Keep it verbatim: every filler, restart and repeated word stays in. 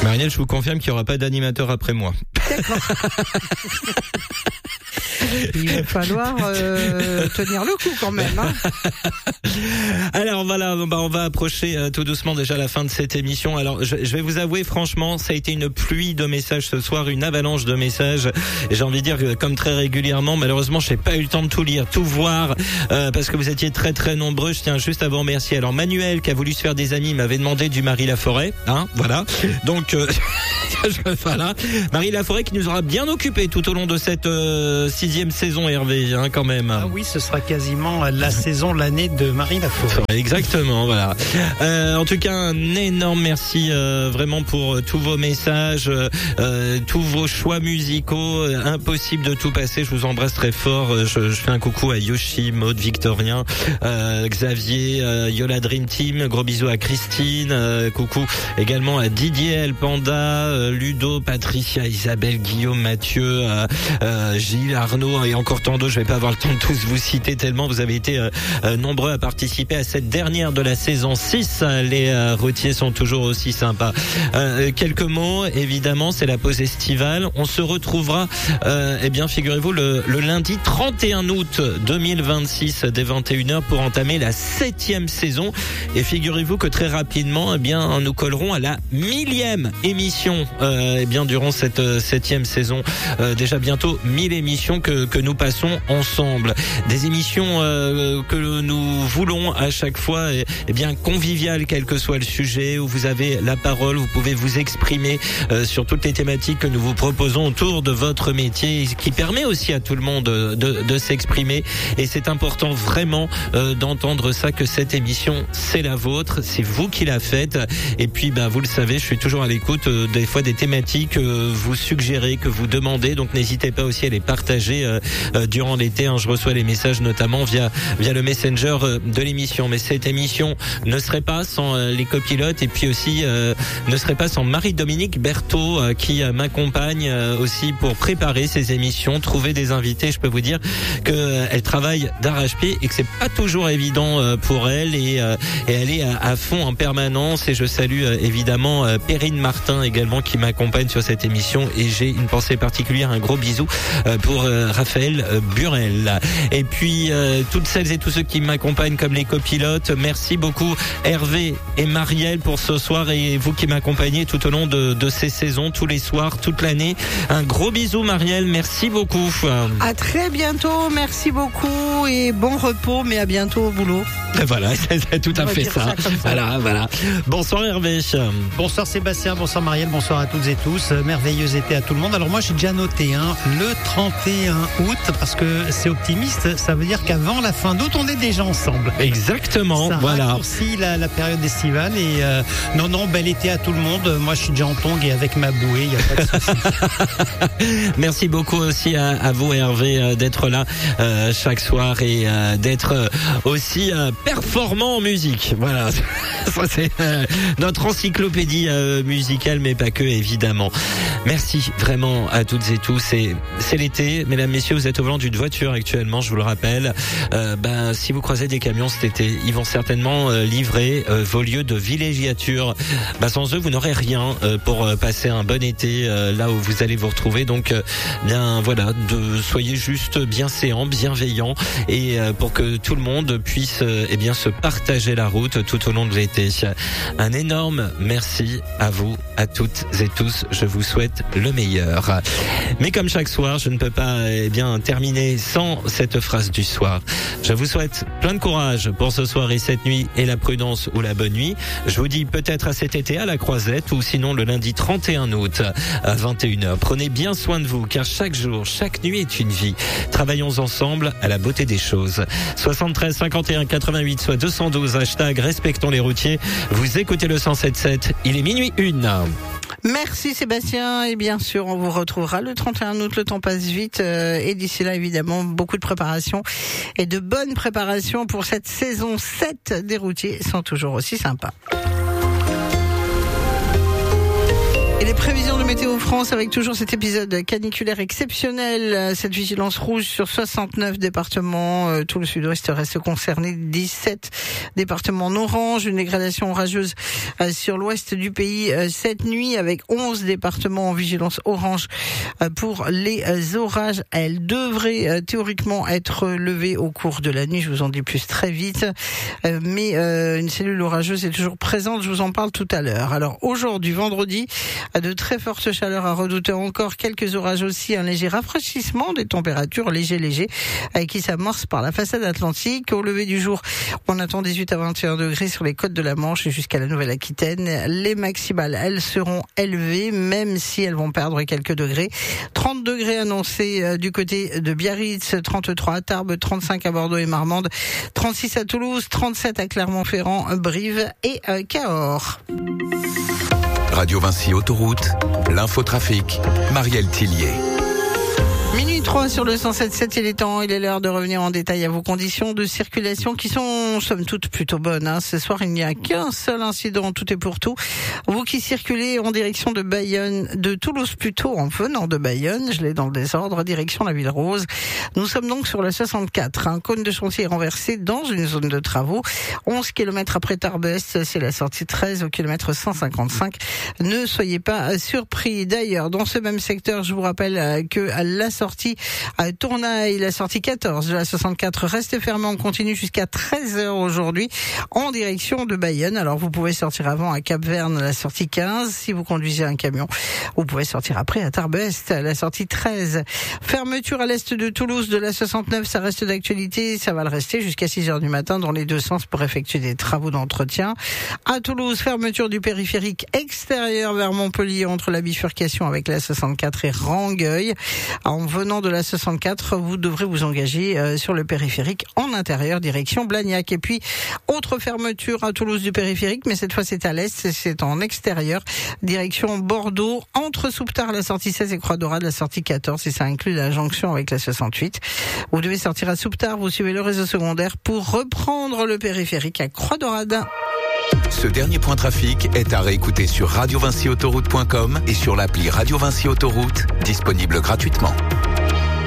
Marielle, je vous confirme qu'il n'y aura pas d'animateur après moi. D'accord. Il va falloir euh, tenir le coup quand même. Hein. Alors voilà, bah, on va approcher euh, tout doucement déjà la fin de cette émission. Alors je, je vais vous avouer franchement, ça a été une pluie de messages ce soir, une avalanche de messages. Et j'ai envie de dire que comme très régulièrement, malheureusement, je n'ai pas eu le temps de tout lire, tout voir, euh, parce que vous étiez très très nombreux. Je tiens juste à vous remercier. Alors Manuel, qui a voulu se faire des amis, m'avait demandé du Marie Laforêt, hein, voilà. Donc euh, voilà, Marie Laforêt qui nous aura bien occupés tout au long de cette euh, sixième saison, Hervé, hein, quand même. Ah oui, ce sera quasiment la saison, l'année de Marie Laforêt. Exactement, voilà. Euh, en tout cas, un énorme merci euh, vraiment pour euh, tous vos messages, euh, tous vos choix musicaux. Euh, impossible de tout passer. Je vous embrasse très fort. Je, je fais un coucou à Yoshi, Maud, Victorien, euh, Xavier, euh, Yola Dream Team. Gros bisous à Christine. Euh, coucou également à Didier, El Panda, euh, Ludo, Patricia, Isabelle, Guillaume, Mathieu, euh, euh, Gilles, Arnaud et encore tant d'autres. Je vais pas avoir le temps de tous vous citer tellement vous avez été euh, euh, nombreux à participer à cette dernière de la saison six. Les euh, routiers sont toujours aussi sympas. Euh, quelques mots, évidemment, c'est la pause estivale. On se retrouvera, euh, eh bien, figurez-vous, le, le lundi trente et un août deux mille vingt-six dès vingt et une heures pour entamer la septième saison. Et figurez-vous que très rapidement, eh bien, nous collerons à la millième émission, euh, eh bien, durant cette euh, septième saison. Euh, déjà bientôt mille émissions que, que nous passons ensemble. Des émissions euh, que nous voulons à chaque fois, eh, eh bien, conviviales, quel que soit le sujet, où vous avez la parole, vous pouvez vous exprimer euh, sur toutes les thématiques que nous vous proposons autour de votre métier, qui permet aussi à tout le monde de, de, de s'exprimer. Et c'est important vraiment euh, d'entendre ça, que cette émission, c'est la vôtre, c'est vous qui la faites. Et puis, bah, vous le savez, je suis toujours à l'écoute euh, des fois des thématiques que euh, vous suggérez, que vous demandez. Donc, n'hésitez pas aussi à les partager euh, euh, durant l'été. Hein. Je reçois les messages notamment via via le messenger euh, de l'émission. Mais cette émission ne serait pas sans euh, les copilotes, et puis aussi euh, ne serait pas sans Marie-Dominique Berthaud euh, qui euh, m'accompagne euh, aussi pour préparer ces émissions, trouver des invités. Je peux vous dire que euh, elle travaille d'arrache-pied et que c'est pas toujours évident euh, pour elle, et, euh, et elle est à, à fond en permanence. Et je salue euh, évidemment euh, Perrine Martin également qui m'accompagne sur cette émission, et j'ai une pensée particulière, un gros bisou euh, pour euh, Raphaël euh, Burel. Et puis euh, toutes celles et tous ceux qui m'accompagnent comme les copilotes, merci beaucoup Hervé et Marielle pour ce soir, et vous qui m'accompagnez tout au long de, de ces saisons, tous les soirs, toute l'année. Un gros bisou Marielle, merci beaucoup. À très bientôt, merci beaucoup et bon repos, mais à bientôt au boulot. Voilà, c'est, c'est tout à fait ça. ça, ça. Voilà, voilà. Bonsoir Hervé. Bonsoir Sébastien, bonsoir Marielle, bonsoir à toutes et tous. Merveilleux été à tout le monde. Alors moi j'ai déjà noté hein, le trente et un août, parce que c'est optimiste, ça veut dire qu'avant la fin d'août on est déjà ensemble. Exactement, ça voilà. raccourcit la, la période estivale, et euh, non non, bel été à tout le monde. Moi je suis déjà en tongue et avec ma bouée, il n'y a pas de souci. Merci beaucoup aussi à, à vous Hervé euh, d'être là euh, chaque soir, et euh, d'être euh, aussi euh, performant en musique. Voilà, ça c'est euh, notre encyclopédie euh, musicale, mais pas que évidemment. Merci vraiment à toutes et tous. C'est, c'est l'été, mesdames, messieurs, vous êtes au volant d'une voiture actuellement, je vous le rappelle. Euh, ben, si vous croisez des camions cet été, ils vont certainement euh, livrer euh, vos lieux de villégiature. Ben, sans eux, vous n'aurez rien euh, pour euh, passer un bon été euh, là où vous allez vous retrouver. Donc, euh, bien voilà, de soyez juste bienséants, bienveillants, et euh, pour que tout le monde puisse euh, eh bien se partager la route tout au long de l'été. Un énorme merci à vous, à toutes et tous. Je vous souhaite le meilleur. Mais comme chaque soir, je ne peux pas eh bien terminer sans cette phrase du soir. Je vous souhaite plein de courage pour ce soir et cette nuit, et la prudence ou la bonne nuit. Je vous dis peut-être à cet été à la Croisette, ou sinon le lundi trente et un août à vingt et une heures. Prenez bien soin de vous, car chaque jour, chaque nuit est une vie. Travaillons ensemble à la beauté des choses. soixante-treize cinquante et un quatre-vingt-huit, soit deux cent douze, hashtag respectons les routiers. Vous écoutez le cent sept sept, il est minuit une. Merci Sébastien, et bien sûr on vous retrouvera le trente et un août, le temps passe vite, euh, et d'ici là évidemment beaucoup de préparation et de bonnes préparations pour cette saison sept des routiers sont toujours aussi sympas. Et les prévisions de Météo France avec toujours cet épisode caniculaire exceptionnel, cette vigilance rouge sur soixante-neuf départements, tout le sud-ouest reste concerné, dix-sept départements en orange, une dégradation orageuse sur l'ouest du pays cette nuit avec onze départements en vigilance orange pour les orages. Elle devrait théoriquement être levée au cours de la nuit, je vous en dis plus très vite, mais une cellule orageuse est toujours présente, je vous en parle tout à l'heure. Alors aujourd'hui, vendredi, de très fortes chaleurs à redouter, encore quelques orages aussi, un léger rafraîchissement des températures, léger léger, qui s'amorce par la façade atlantique. Au lever du jour, on attend dix-huit à vingt et un degrés sur les côtes de la Manche et jusqu'à la Nouvelle-Aquitaine. Les maximales, elles seront élevées, même si elles vont perdre quelques degrés. trente degrés annoncés du côté de Biarritz, trente-trois à Tarbes, trente-cinq à Bordeaux et Marmande, trente-six à Toulouse, trente-sept à Clermont-Ferrand, Brive et Cahors. Radio Vinci Autoroute, l'infotrafic, Marielle Tillier. Minuit trois sur le cent sept virgule sept, il est temps, il est l'heure de revenir en détail à vos conditions de circulation qui sont, somme toute, plutôt bonnes. Hein. Ce soir, il n'y a qu'un seul incident, tout est pour tout. Vous qui circulez en direction de Bayonne, de Toulouse plutôt, en venant de Bayonne, je l'ai dans le désordre, direction la Ville Rose. Nous sommes donc sur la soixante-quatre. Un cône de chantier est renversé dans une zone de travaux. onze kilomètres après Tarbes, c'est la sortie treize au kilomètre cent cinquante-cinq. Ne soyez pas surpris. D'ailleurs, dans ce même secteur, je vous rappelle que la sortie à Tournail, la sortie quatorze de la soixante-quatre reste fermée. On continue jusqu'à treize heures aujourd'hui en direction de Bayonne. Alors vous pouvez sortir avant à Cap-Verne, la sortie quinze. Si vous conduisez un camion, vous pouvez sortir après à Tarbes, la sortie treize. Fermeture à l'est de Toulouse de la soixante-neuf, ça reste d'actualité. Ça va le rester jusqu'à six heures du matin dans les deux sens pour effectuer des travaux d'entretien. À Toulouse, fermeture du périphérique extérieur vers Montpellier entre la bifurcation avec la soixante-quatre et Rangueil. En venant de la soixante-quatre, vous devrez vous engager euh, sur le périphérique en intérieur, direction Blagnac. Et puis, autre fermeture à Toulouse du périphérique, mais cette fois c'est à l'est, c'est en extérieur, direction Bordeaux, entre Souptard, la sortie seize et Croix-Dorade, la sortie quatorze, et ça inclut la jonction avec la soixante-huit. Vous devez sortir à Souptard, vous suivez le réseau secondaire pour reprendre le périphérique à Croix-Dorade. Ce dernier point trafic est à réécouter sur radio vinci autoroute point com et sur l'appli Radio Vinci Autoroute, disponible gratuitement.